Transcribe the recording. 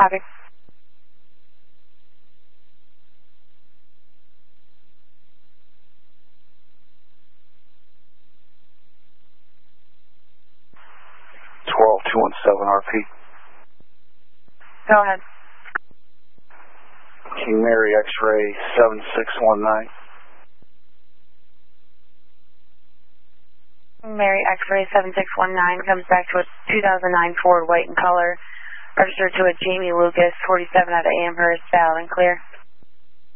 Copy. RP. Go ahead. King Mary X-ray 7619. Mary X-ray 7619 comes back to a 2009 Ford, white in color, registered to a Jamie Lucas, 47 out of Amherst, valid and clear.